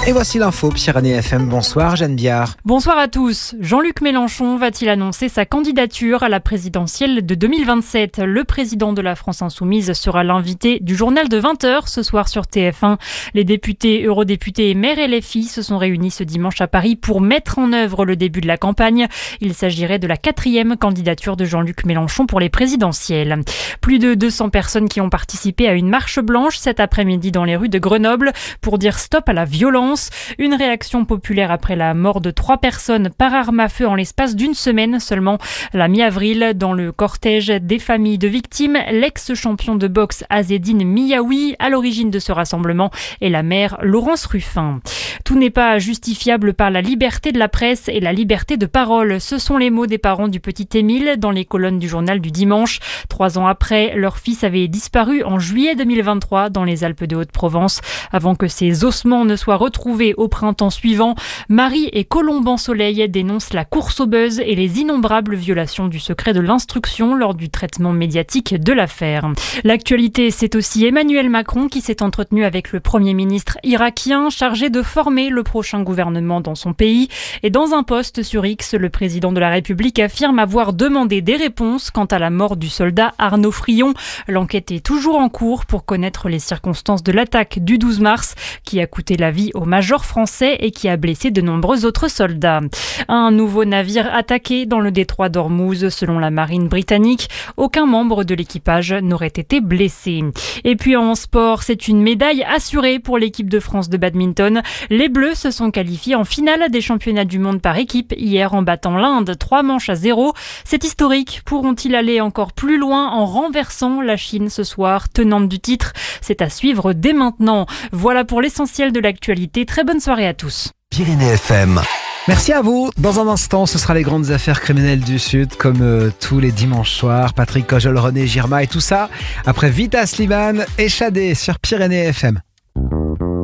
Et voici l'info, Pyrénées FM. Bonsoir, Jeanne Biard. Bonsoir à tous. Jean-Luc Mélenchon va-t-il annoncer sa candidature à la présidentielle de 2027 ? Le président de la France Insoumise sera l'invité du journal de 20h ce soir sur TF1. Les députés, eurodéputés et maires LFI se sont réunis ce dimanche à Paris pour mettre en œuvre le début de la campagne. Il s'agirait de la 4e candidature de Jean-Luc Mélenchon pour les présidentielles. Plus de 200 personnes qui ont participé à une marche blanche cet après-midi dans les rues de Grenoble pour dire stop à la violence. Une réaction populaire après la mort de 3 personnes par arme à feu en l'espace d'une semaine seulement. La mi-avril, dans le cortège des familles de victimes, l'ex-champion de boxe Azzedine Miaoui, à l'origine de ce rassemblement, et la mère Laurence Ruffin. Tout n'est pas justifiable par la liberté de la presse et la liberté de parole. Ce sont les mots des parents du petit Émile dans les colonnes du journal du dimanche. 3 ans après, leur fils avait disparu en juillet 2023 dans les Alpes de Haute-Provence. Avant que ses ossements ne soient retrouvés au printemps suivant, Marie et Colomban-Soleil dénoncent la course au buzz et les innombrables violations du secret de l'instruction lors du traitement médiatique de l'affaire. L'actualité, c'est aussi Emmanuel Macron qui s'est entretenu avec le Premier ministre irakien chargé de former le prochain gouvernement dans son pays. Et dans un post sur X, le président de la République affirme avoir demandé des réponses quant à la mort du soldat Arnaud Frion. L'enquête est toujours en cours pour connaître les circonstances de l'attaque du 12 mars qui a coûté la vie au major français et qui a blessé de nombreux autres soldats. Un nouveau navire attaqué dans le détroit d'Ormuz, selon la marine britannique. Aucun membre de l'équipage n'aurait été blessé. Et puis en sport, c'est une médaille assurée pour l'équipe de France de badminton. Les Bleus se sont qualifiés en finale des championnats du monde par équipe hier en battant l'Inde 3-0. C'est historique. Pourront-ils aller encore plus loin en renversant la Chine ce soir, tenante du titre ? C'est à suivre dès maintenant. Voilà pour l'essentiel de l'actualité. Très bonne soirée à tous. Pyrénées FM. Merci à vous. Dans un instant, ce sera les grandes affaires criminelles du Sud, comme tous les dimanches soirs. Patrick Cojol, René Girma et tout ça. Après Vita Slimane et Shadé sur Pyrénées FM.